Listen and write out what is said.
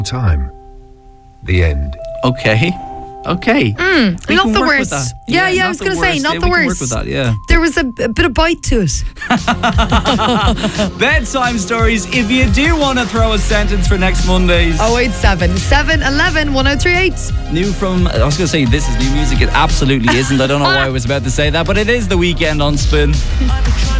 Time. The end. Okay. Not the worst. Yeah, I was going to say, not the worst. Work with that, yeah. There was a bit of bite to it. Bedtime stories. If you do want to throw a sentence for next Monday's 087 711 1038. new from, I was going to say this is new music. It absolutely isn't. I don't know why I was about to say that, but it is The Weekend on Spin.